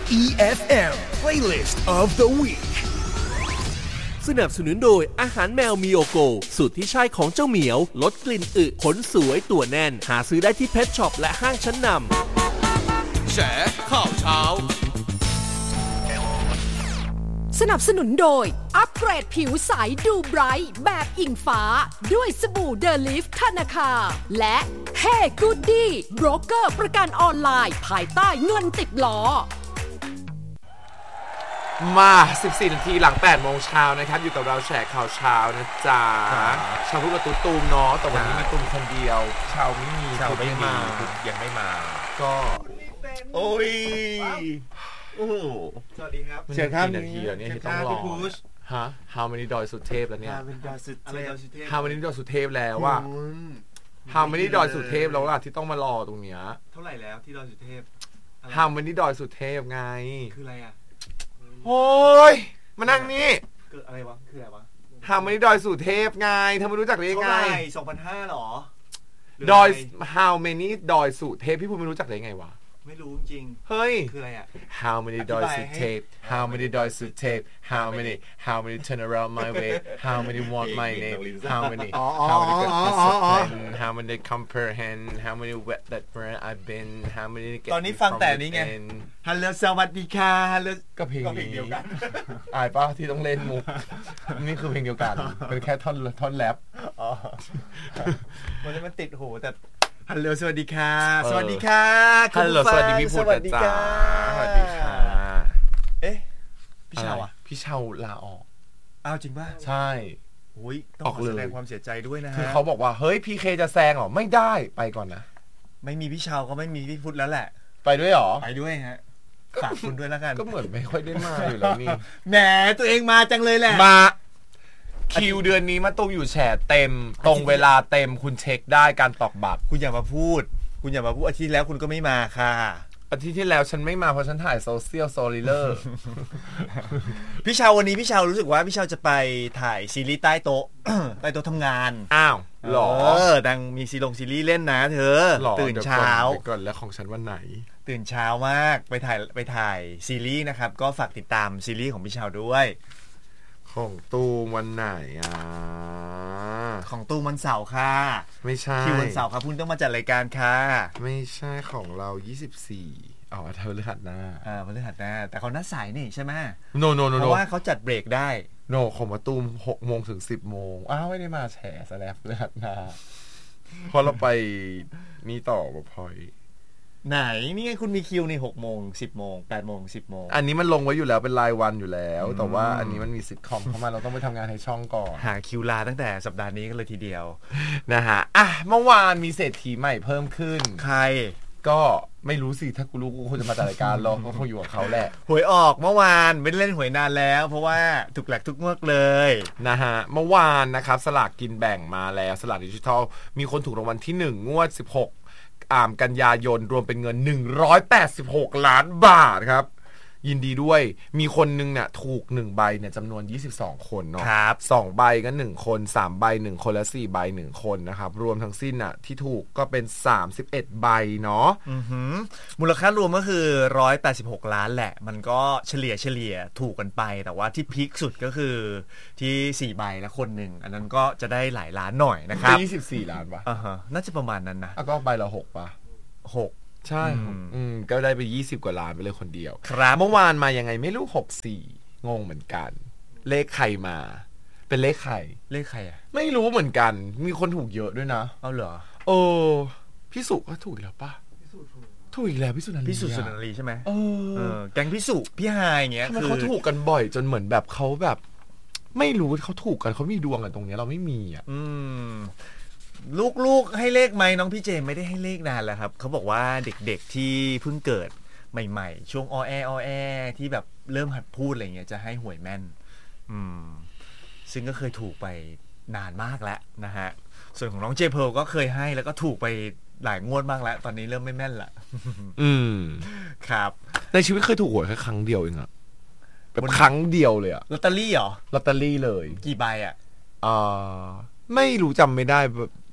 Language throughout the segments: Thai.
EFM Playlist of the Week สนับสนุนโดยอาหารแมวมิโอโกสูตรที่ใช่ของเจ้าเหมียวลดกลิ่นอึขนสวยตัวแน่นหาซื้อได้ที่เพทช็อปและห้างชั้นนำแฉข่าวเช้าสนับสนุนโดยอัปเกรดผิวใสดูไบรท์แบบอิงฟ้าด้วยสบู่เดลิฟธนาคารและเฮ้กูดดี้โบรกเกอร์ประกันออนไลน์ภายใต้เงินติดล้อมา14นาทีหลัง8โมงเช้านะครับอยู่กับเราแชร์ข่าวเช้านะจ๊ะชาวพูดกับตูมเนาะแต่วันนี้มีตูมคนเดียวชาวไม่มีชาวไม่มายังไม่มาก็โอ้ยสวัสดีครับเชิญครับนาทีแล้วเนี่ยที่ต้องรอฮะ How many ดอยสุเทพแล้วเนี่ย How many ดอยสุเทพแล้วว่า How many ดอยสุเทพแล้วล่ะที่ต้องมารอตรงเนี้ยเท่าไหร่แล้วที่ดอยสุเทพ How many ดอยสุเทพไงคืออะไรอ่ะโอ้ยมานั่งนี่เกิดอะไรวะคืออะไรวะ How many ดอยสุเทพไงเธอไม่รู้จักได้ยังไง 2,500 หรอดอย How many ดอยสุเทพพี่พูดไม่รู้จักได้ยังไงวะไม่รู้จริงเฮ้ยคืออะไรอ่ะ How many ดอยสุเทพ How many ดอยสุเทพ How many turn around my way How many want my name How many get discipline How many comprehend How many wet that where I've been How many get ตอนนี้ฟังแต่นี้ไงฮัลโหลสวัสดีค่ะฮัลโหลก็เพลงเดียวกันอายป่ะที่ต้องเล่นมุกนี่คือเพลงเดียวกันเป็นแค่ท่อนแรปมันติดหูแต่ฮัลโหลสวัสดีค่ะสวัสดีค่ะฮัลโหลสวัสดีพี่พูดนะจ๊ะสวัสดีค่ะเอ๊ะพี่เชาอ่ะพี่เชาลาออกอ้าวจริงป่ะใช่อุ้ยต้องขอแสดงความเสียใจด้วยนะฮะคือเขาบอกว่าเฮ้ยพี่เคจะแซงหรอไม่ได้ไปก่อนนะไม่มีพี่เชาก็ไม่มีพี่พุทธแล้วแหละไปด้วยหรอไปด้วยฮะฝากคุณด้วยแล้วกันก็เหมือนไม่ค่อยได้มาอยู่แล้วนี่แหมตัวเองมาจังเลยแหละมาคิวเดือนนี้มาตูมอยู่แฉเต็มตรงเวลาเต็มคุณเช็คได้การตอกบัตรคุณอย่ามาพูดอาทิตย์แล้วคุณก็ไม่มาค่ะอาทิตย์ที่แล้วฉันไม่มาเพราะฉันถ่ายโซเชียลโซลิเลอร์พี่เชาวันนี้พี่เชารู้สึกว่าพี่เชาจะไปถ่ายซีรีส์ใต้โต๊ะ ใต้โต๊ะทำงานอ้าวหรอดังมีซีรีส์เล่นนะเธอตื่นเช้าก่อนแล้วของฉันวันไหนตื่นเช้ามากไปถ่ายซีรีส์นะครับก็ฝากติดตามซีรีส์ของพี่เชาด้วยของตูมวันไหนของตูมวันเสาร์ค่ะไม่ใช่คิววันเสาร์ครับคุณต้องมาจัดรายการค่ะไม่ใช่ของเรา24อ๋อพฤหัสหน้าพฤหัสหน้าแต่เขานัดสายนี่ใช่ไหมโนเพราะว่าเขาจัดเบรกได้ของมาตูม6 โมงถึง 10 โมงอ้าวไม่ได้มาแฉซะแล้วพฤหัสหน้าพอเราไปนี่ต่อบ่พอยไหนนี่ไงคุณมีคิวใน6 โมง 10 โมง 8 โมง 10 โมงอันนี้มันลงไว้อยู่แล้วเป็นรายวันอยู่แล้วแต่ว่าอันนี้มันมีซิทคอมเข้ามาเราต้องไปทำงานให้ช่องก่อนหาคิวลาตั้งแต่สัปดาห์นี้กันเลยทีเดียวนะฮะเมื่อวานมีเศรษฐีใหม่เพิ่มขึ้นใครก็ไม่รู้สิถ้ากูรู้กูคงจะมาจัดรายการรอก็คงอยู่กับเขาแหละหวยออกเมื่อวานไม่ได้เล่นหวยนานแล้วเพราะว่าถูกแหลกทุกงวดเลยนะฮะเมื่อวานนะครับสลากกินแบ่งมาแล้วสลากดิจิทัลมีคนถูกรางวัลที่1งวด16กันยายนรวมเป็นเงิน186 ล้านบาทครับยินดีด้วยมีคนนึงเนี่ยถูก1ใบเนี่ยจำนวน22คนเนาะ2ใบก็1คน3ใบ1คนและ4ใบ1คนนะครับรวมทั้งสิ้นน่ะที่ถูกก็เป็น31ใบเนาะมูลค่ารวมก็คือ186 ล้านแหละมันก็เฉลี่ยถูกกันไปแต่ว่าที่พีคสุดก็คือที่4ใบและคนหนึ่งอันนั้นก็จะได้หลายล้านหน่อยนะครับ 24 ล้านป่ะน่าจะประมาณนั้นนะก็ใบละ6ป่ะ6ใช่ก็ได้ไป20 กว่าล้านไปเลยคนเดียวครับเมื่อวานมายังไงไม่รู้64งงเหมือนกันเลขใครมาเป็นเลขใครไม่รู้เหมือนกันมีคนถูกเยอะด้วยนะเอาเหรอพี่สุก็ถูกแล้วป่ะถูกอีกแล้วพี่สุนันลีใช่ไหมแก๊งพี่สุพี่ฮายอย่างเงี้ยคือเขาถูกกันบ่อยจนเหมือนแบบเขาแบบไม่รู้เขาถูกกันเขามีดวงกันตรงนี้เราไม่มีลูกๆให้เลขไหมน้องพี่เจมไม่ได้ให้เลขนานแล้วครับเขาบอกว่าเด็กๆที่เพิ่งเกิดใหม่ๆช่วงอแอที่แบบเริ่มหัดพูดอะไรเงี้ยจะให้หวยแม่นซึ่งก็เคยถูกไปนานมากแล้วนะฮะส่วนของน้องเจเพลก็เคยให้แล้วก็ถูกไปหลายงวดมากแล้วตอนนี้เริ่มไม่แม่นละครับในชีวิตเคยถูกหวยแค่ครั้งเดียวเองอะแบบครั้งเดียวเลยอะลอตเตอรี่เหรอลอตเตอรี่เลยกี่ใบอะไม่รู้จำไม่ได้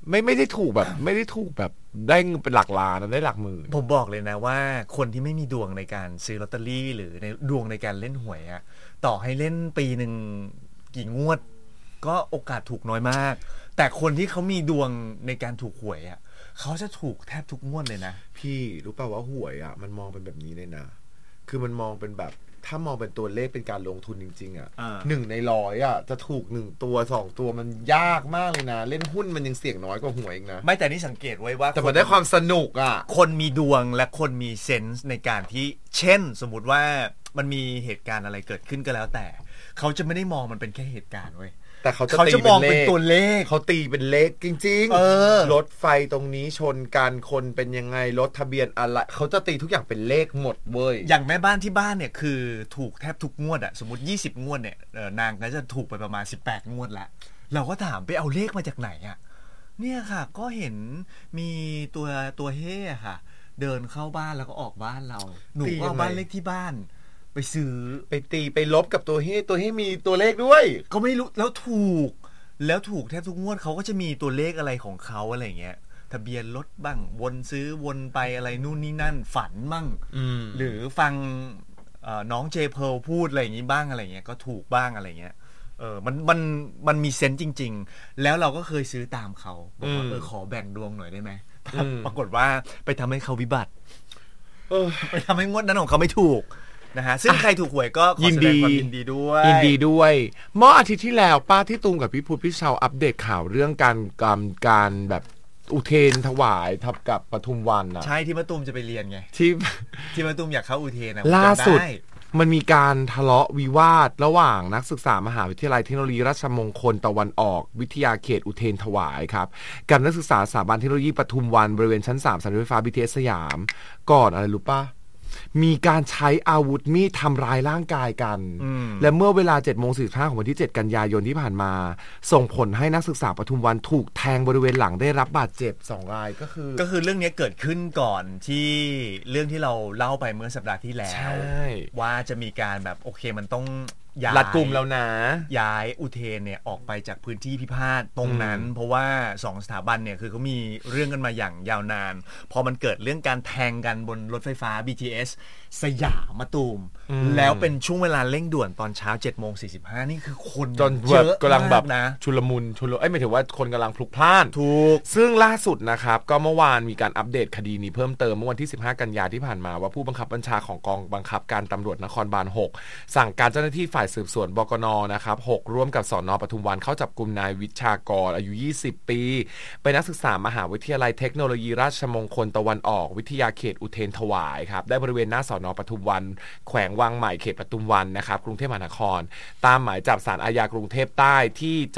ไม่ได้ถูกแบบไม่ได้ถูกแบบได้เงินเป็นหลักล้านนะได้หลักหมื่นผมบอกเลยนะว่าคนที่ไม่มีดวงในการซื้อลอตเตอรี่หรือในดวงในการเล่นหวยอะต่อให้เล่นปีหนึ่งกี่งวดก็โอกาสถูกน้อยมากแต่คนที่เขามีดวงในการถูกหวยอะเขาจะถูกแทบทุกงวดเลยนะพี่รู้ป่าวว่าหวยอ่ะมันมองเป็นแบบนี้เลยนะคือมันมองเป็นแบบถ้ามองเป็นตัวเลขเป็นการลงทุนจริงๆอ่ะ1 ใน 100อ่ะจะถูก1 ตัว 2 ตัวมันยากมากเลยนะเล่นหุ้นมันยังเสี่ยงน้อยกว่าหวยเองนะไม่แต่นี่สังเกตไว้ว่าแต่มันได้ความสนุกอ่ะคนมีดวงและคนมีเซนส์ในการที่เช่นสมมุติว่ามันมีเหตุการณ์อะไรเกิดขึ้นก็แล้วแต่เขาจะไม่ได้มองมันเป็นแค่เหตุการณ์เว้ยแต่เขาจะมองเป็นตัวเลขเขาตีเป็นเลขจริงๆรถไฟตรงนี้ชนกันคนเป็นยังไงรถทะเบียนอะไรเขาจะตีทุกอย่างเป็นเลขหมดเว้ยอย่างแม่บ้านที่บ้านเนี่ยคือถูกแทบทุกงวดอะสมมติ20งวดเนี่ยนางก็จะถูกไปประมาณ18งวดละเราก็ถามไปเอาเลขมาจากไหนอะเนี่ยค่ะก็เห็นมีตัวเฮ่ค่ะเดินเข้าบ้านแล้วก็ออกบ้านเราหนูก็เอาบ้านเลขที่บ้านไปซื้อไปตีไปลบกับตัวเฮ่มีตัวเลขด้วยก็ไม่รู้แล้วถูกแทบทุกงวดเขาก็จะมีตัวเลขอะไรของเขาอะไรเงี้ยทะเบียนรถบ้างวนซื้อวนไปอะไรนู่นนี่นั่นฝันบ้างหรือฟังน้องเจเพลพูดอะไรอย่างงี้บ้างอะไรเงี้ยก็ถูกบ้างอะไรเงี้ยมันมีเซนส์จริงๆแล้วเราก็เคยซื้อตามเขาบอกว่าขอแบ่งดวงหน่อยได้ไหมปรากฏว่าไปทำให้เขาวิบัติไปทำให้งวดนั้นของเขาไม่ถูกนะฮะซึ่งใครถูกหวยก็ขอแสดงความยินดีด้วยเมื่ออาทิตย์ที่แล้วป้าที่ตูมกับพี่พุทธพี่เชาอัปเดตข่าวเรื่องการแบบอุเทนถวายทับกับปทุมวันนะใช่ที่มะตูมจะไปเรียนไงที่มะตูมอยากเข้าอุเทนนะล่าสุดมันมีการทะเลาะวิวาทระหว่างนักศึกษามหาวิทยาลัยเทคโนโลยีราชมงคลตะวันออกวิทยาเขตอุเทนถวายครับกับนักศึกษาสถาบันเทคโนโลยีปทุมวันบริเวณชั้น3สถานีรถไฟฟ้า BTS สยามก่อนอะไรรู้ป่ะมีการใช้อาวุธมีดทำร้ายร่างกายกันและเมื่อเวลา 7:45 ของวันที่7กันยายนที่ผ่านมาส่งผลให้นักศึกษาปทุมวันถูกแทงบริเวณหลังได้รับบาดเจ็บ2 รายก็คือเรื่องนี้เกิดขึ้นก่อนที่เรื่องที่เราเล่าไปเมื่อสัปดาห์ที่แล้วว่าจะมีการแบบโอเคมันต้องรัดกุมแล้วนะย้ายอุเทนเนี่ยออกไปจากพื้นที่พิพาทตรงนั้นเพราะว่า2สถาบันเนี่ยคือเขามีเรื่องกันมาอย่างยาวนานพอมันเกิดเรื่องการแทงกันบนรถไฟฟ้า BTS สยามมะตูมแล้วเป็นช่วงเวลาเร่งด่วนตอนเช้า 7:45 นี่คือคนจนเยอะกำลังแบบนะชุลมุนไม่ถือว่าคนกำลังพลุกพล่านถูกซึ่งล่าสุดนะครับก็เมื่อวานมีการอัปเดตคดีนี้เพิ่มเติมเมื่อวันที่15กันยายนที่ผ่านมาว่าผู้บังคับบัญชาของกองบังคับการตำรวจนครบาล6สั่งการเจ้าหน้าที่ฝ่ายสืบสวนบกน.นะครับ6ร่วมกับสน.ปทุมวันเข้าจับกุมนายวิชากรอายุ20 ปีเป็นนักศึกษามหาวิทยาลัยเทคโนโลยีราชมงคลตะวันออกวิทยาเขตอุเทนถวายครับได้บริเวณหน้าสน.ปทุมวันแขวงวังใหม่เขตปทุมวันนะครับกรุงเทพมหานครตามหมายจับศาลอาญากรุงเทพใต้ที่จ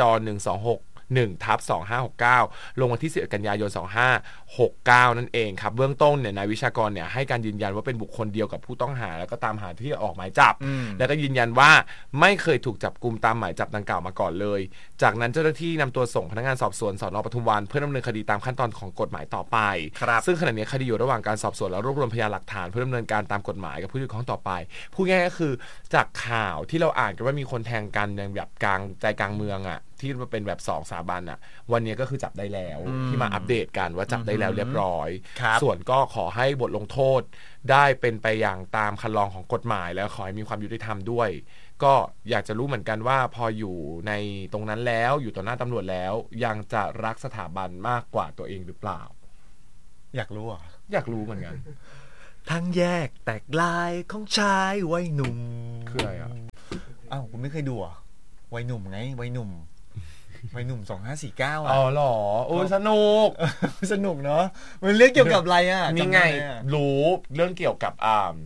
126/2569 ลงวันที่10กันยายน2569นั่นเองครับเบื้องต้นเนี่ยนายวิชากรเนี่ยให้การยืนยันว่าเป็นบุคคลเดียวกับผู้ต้องหาแล้วก็ตามหาที่ออกหมายจับแล้วก็ยืนยันว่าไม่เคยถูกจับกุมตามหมายจับดังกล่าวมาก่อนเลยจากนั้นเจ้าหน้าที่นำตัวส่งพนักงานสอบสวนสน.ปทุมวันเพื่อดำเนินคดีตามขั้นตอนของกฎหมายต่อไปซึ่งขณะนี้คดีอยู่ระหว่างการสอบสวนและรวบรวมพยานหลักฐานเพื่อดำเนินการตามกฎหมายกับผู้เกี่ยวข้องต่อไปพูดง่ายๆก็คือจากข่าวที่เราอ่านกันว่ามีคนแทงกันในแบบกลางใจกลางเมืองอ่ะที่มันเป็นแบบ2สถาบันอ่ะวันนี้ก็คือจับได้แล้วที่มาอัปเดตกันว่าจับได้แล้วเรียบร้อยส่วนก็ขอให้บทลงโทษได้เป็นไปอย่างตามคันลองของกฎหมายแล้วขอให้มีความยุติธรรมด้วยก็อยากจะรู้เหมือนกันว่าพออยู่ในตรงนั้นแล้วอยู่ต่อหน้าตำรวจแล้วยังจะรักสถาบันมากกว่าตัวเองหรือเปล่าอยากรู้อ่ะอยากรู้เหมือนกันทั้งแยกแตกลายของชายวัยหนุ่มคืออะไรอ่ะอ้าวคุณไม่เคยดูอ่ะวัยหนุ่มไงวัยหนุ่ม2549อ่ะอ๋อเหรอโอ้สนุกเนาะมันเรื่องเกี่ยวกับอะไรอ่ะนี่ไงรู้เรื่องเกี่ยวกับ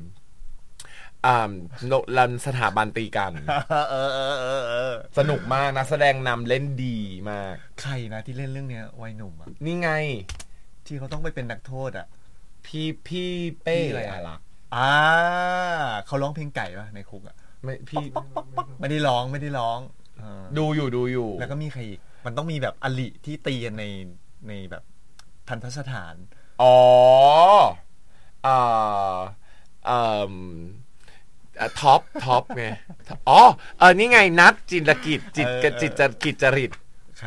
ลันสถาบันตีกันสนุกมากนะแสดงนำเล่นดีมากใครนะที่เล่นเรื่องเนี้ยวัยหนุ่มอ่ะนี่ไงที่เขาต้องไปเป็นนักโทษอ่ะพี่เป้อะไรล่ะเขาร้องเพลงไก่ป่ะในคุกอ่ะไม่พี่ไม่ได้ร้องดูอยู่แล้วก็มีใครอีกมันต้องมีแบบอลิที่ตีกันในแบบทันทสถานท็อปไงนี่ไงนัดจินตกิจจิตจริตครับ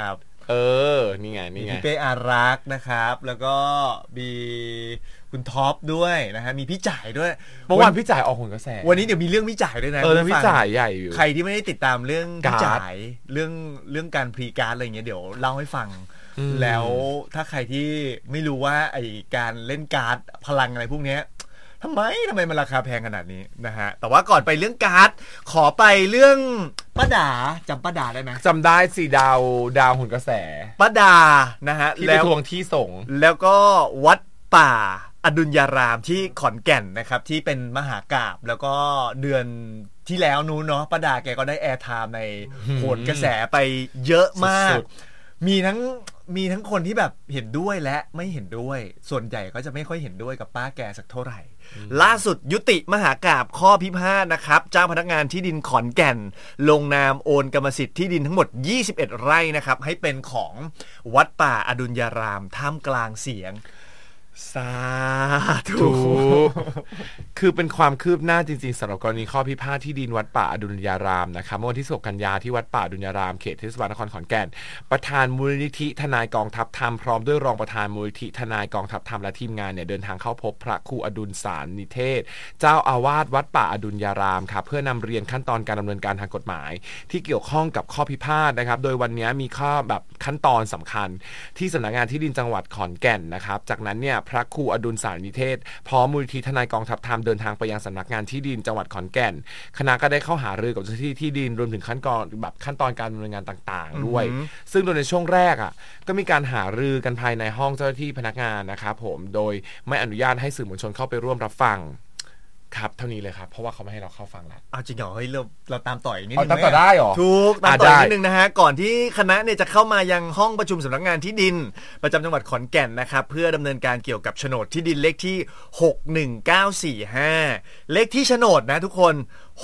นี่ไงมีพี่เป้อารักษ์นะครับแล้วก็มีคุณท็อปด้วยนะฮะมีพี่จ่ายด้วยเมื่อวานพี่จ่ายออกผลกระแสวันนี้เดี๋ยวมีเรื่องพี่จ่ายด้วยนะเรื่องพี่จ่ายใหญ่อยู่ใครที่ไม่ได้ติดตามเรื่องพี่จ่ายเรื่องการพรีการ์ดอะไรอย่างเงี้ยเดี๋ยวเล่าให้ฟังแล้วถ้าใครที่ไม่รู้ว่าไอการเล่นการ์ดพลังอะไรพวกเนี้ยทำไมมันราคาแพงขนาดนี้นะฮะแต่ว่าก่อนไปเรื่องการ์ดขอไปเรื่องป้าดาจำป้าดาได้ไหมจำได้สิดาวหุ่นกระแสป้าดานะฮะที่ไปทวงที่ส่งแล้วก็วัดป่าอดุลยารามที่ขอนแก่นนะครับที่เป็นมหากาพย์แล้วก็เดือนที่แล้วนู้นเนาะป้าดาแกก็ได้แอร์ไทม์ในโหนกระแสไปเยอะมากมีทั้งคนที่แบบเห็นด้วยและไม่เห็นด้วยส่วนใหญ่ก็จะไม่ค่อยเห็นด้วยกับป้าแกสักเท่าไหร่ล่าสุดยุติมหากาพย์ข้อพิพาทนะครับเจ้าพนักงานที่ดินขอนแก่นลงนามโอนกรรมสิทธิ์ที่ดินทั้งหมด21ไร่นะครับให้เป็นของวัดป่าอดุลยารามท่ามกลางเสียงสาธุคือเป็นความคืบหน้าจริงๆสำหรับกรณีข้อพิพาทที่ดินวัดป่าอดุลยารามนะครับเมื่อวันที่16 กันยายนที่วัดป่าอดุลยารามเขตเทศบาลนครขอนแก่นประธานมูลนิธิทนายกองทัพธรรมพร้อมด้วยรองประธานมูลนิธิทนายกองทัพธรรมและทีมงานเนี่ยเดินทางเข้าพบพระครูอดุลสารนิเทศเจ้าอาวาสวัดป่าอดุลยารามครับเพื่อนำเรียนขั้นตอนการดำเนินการทางกฎหมายที่เกี่ยวข้องกับข้อพิพาทนะครับโดยวันนี้มีข้อแบบขั้นตอนสำคัญที่สำนักงานที่ดินจังหวัดขอนแก่นนะครับจากนั้นเนี่ยพระครูอดุลสารนิเทศพร้อมมูลนิธิทนายกองทัพธรรมเดินทางไปยังสำนักงานที่ดินจังหวัดขอนแก่นคณะก็ได้เข้าหารือกับเจ้าหน้าที่ที่ดินรวมถึงขั้นตอนการดำเนินงานต่างๆด้วยซึ่งโดยในช่วงแรกก็มีการหารือกันภายในห้องเจ้าหน้าที่พนักงานนะครับผมโดยไม่อนุญาตให้สื่อมวลชนเข้าไปร่วมรับฟังครับเท่านี้เลยครับเพราะว่าเขาไม่ให้เราเข้าฟังแล้วจริงเหรอเฮ้ยเราตามต่ออีกนิดนึงตามต่อได้หรอถูกตามต่อนิดนึงนะฮะก่อนที่คณะเนี่ยจะเข้ามายังห้องประชุมสำนักงานที่ดินประจำจังหวัดขอนแก่นนะครับเพื่อดำเนินการเกี่ยวกับโฉนดที่ดินเลขที่61945เลขที่โฉนดนะทุกคน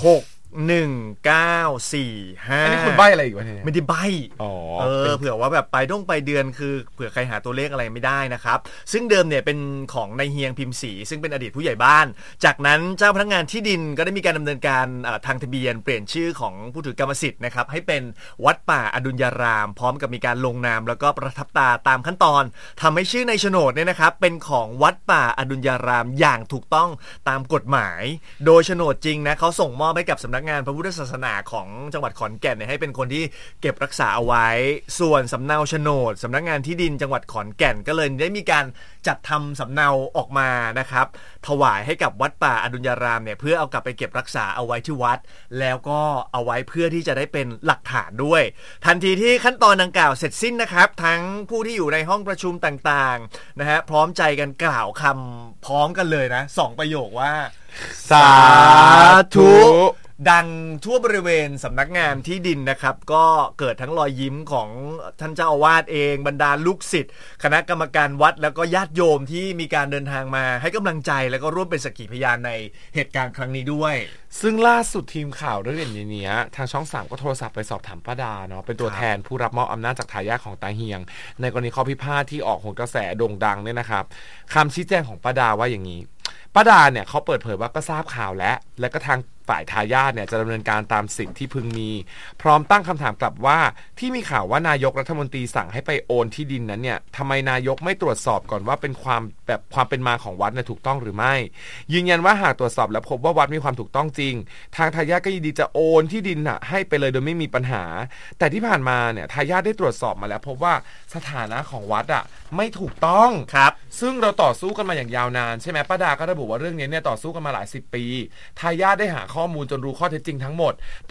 61945อันนี้คุณใบ้อะไรอีกวะเนี่ยไม่ได้ใบ้เผื่อว่าแบบไปเดือนคือเผื่อใครหาตัวเลขอะไรไม่ได้นะครับซึ่งเดิมเนี่ยเป็นของนายเฮียงพิมพ์ศรีซึ่งเป็นอดีตผู้ใหญ่บ้านจากนั้นเจ้าพนักงานที่ดินก็ได้มีการดำเนินการทางทะเบียนเปลี่ยนชื่อของผู้ถือกรรมสิทธิ์นะครับให้เป็นวัดป่าอดุลยารามพร้อมกับมีการลงนามแล้วก็ประทับตาตามขั้นตอนทำให้ชื่อในโฉนดเนี่ยนะครับเป็นของวัดป่าอดุลยารามอย่างถูกต้องตามกฎหมายโดยโฉนดจริงนะเขาส่งมอบให้กับสำนักงานพระพุทธศาสนาของจังหวัดขอนแก่นเนี่ยให้เป็นคนที่เก็บรักษาเอาไว้ส่วนสำเนาโฉนดสำนักงานที่ดินจังหวัดขอนแก่นก็เลยได้มีการจัดทำสำเนาออกมานะครับถวายให้กับวัดป่าอดุลยารามเนี่ยเพื่อเอากลับไปเก็บรักษาเอาไว้ที่วัดแล้วก็เอาไว้เพื่อที่จะได้เป็นหลักฐานด้วยทันทีที่ขั้นตอนดังกล่าวเสร็จสิ้นนะครับทั้งผู้ที่อยู่ในห้องประชุมต่างๆนะฮะพร้อมใจกันกล่าวคำพร้อมกันเลยนะ2ประโยคว่าสาธุดังทั่วบริเวณสำนักงานที่ดินนะครับก็เกิดทั้งรอยยิ้มของท่านเจ้าอาวาสเองบรรดาลูกศิษย์คณะกรรมการวัดแล้วก็ญาติโยมที่มีการเดินทางมาให้กำลังใจแล้วก็ร่วมเป็นสักขีพยานในเหตุการณ์ครั้งนี้ด้วยซึ่งล่าสุดทีมข่าวเรื่องนี้ทางช่อง3ก็โทรศัพท์ไปสอบถามป้าดาเนาะเป็นตัวแทนผู้รับมอบอำนาจจากทายาทของตาเฮียงในกรณีข้อพิพาทที่ออกโหนกระแสโด่งดังเนี่ยนะครับคำชี้แจงของป้าดาว่าอย่างนี้ป้าดาเนี่ยเขาเปิดเผยว่าก็ทราบข่าวและก็ทางฝ่ายทายาทเนี่ยจะดำเนินการตามสิทธิ์ที่พึงมีพร้อมตั้งคำถามกลับว่าที่มีข่าวว่านายกรัฐมนตรีสั่งให้ไปโอนที่ดินนั้นเนี่ยทำไมนายกไม่ตรวจสอบก่อนว่าเป็นความเป็นมาของวัดเนี่ยถูกต้องหรือไม่ยืนยันว่าหากตรวจสอบแล้วพบว่าวัดมีความถูกต้องจริงทางทายาทก็ยินดีจะโอนที่ดินให้ไปเลยโดยไม่มีปัญหาแต่ที่ผ่านมาเนี่ยทายาทได้ตรวจสอบมาแล้วพบว่าสถานะของวัดไม่ถูกต้องครับซึ่งเราต่อสู้กันมาอย่างยาวนานใช่ไหมป้าดาก็ระบุว่าเรื่องนี้เนี่ยต่อสู้กันมาหลาย10 ปีทายาทได้หาข้อมูลจนรู้ข้อเท็จจริงทั้งหมด